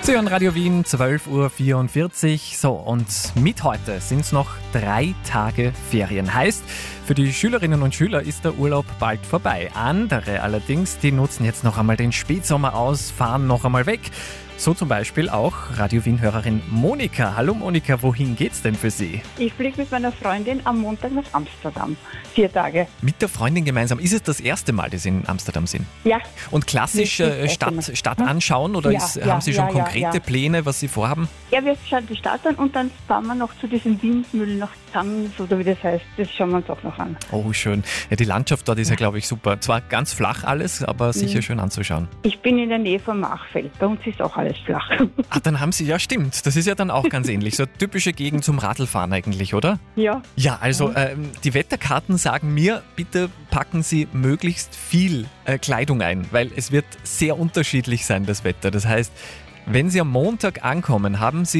Sie hören Radio Wien, 12.44 Uhr. So, und mit heute sind es noch 3 Tage Ferien. Heißt, für die Schülerinnen und Schüler ist der Urlaub bald vorbei. Andere allerdings, die nutzen jetzt noch einmal den Spätsommer aus, fahren noch einmal weg. So zum Beispiel auch Radio Wien-Hörerin Monika. Hallo Monika, wohin geht's denn für Sie? Ich fliege mit meiner Freundin am Montag nach Amsterdam. 4 Tage. Mit der Freundin gemeinsam. Ist es das erste Mal, dass Sie in Amsterdam sind? Ja. Und klassisch Stadt anschauen oder haben Sie schon konkrete Pläne, was Sie vorhaben? Ja, wir schauen die Stadt an und dann fahren wir noch zu diesem Windmüll nach Tanz oder wie das heißt. Das schauen wir uns auch noch an. Oh, schön. Ja, die Landschaft dort ist ja, glaube ich, super. Zwar ganz flach alles, aber sicher schön anzuschauen. Ich bin in der Nähe von Machfeld. Bei uns ist auch alles flach. Ah, dann haben Sie, ja stimmt, das ist ja dann auch ganz ähnlich. So eine typische Gegend zum Radlfahren eigentlich, oder? Ja. Ja, also die Wetterkarten sagen mir, bitte packen Sie möglichst viel Kleidung ein, weil es wird sehr unterschiedlich sein, das Wetter. Das heißt, wenn Sie am Montag ankommen, haben Sie